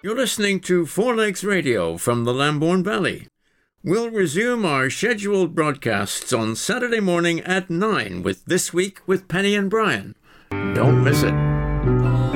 You're listening to Four Legs Radio from the Lambourne Valley. We'll resume our scheduled broadcasts on Saturday morning at 9 with This Week with Penny and Brian. Don't miss it.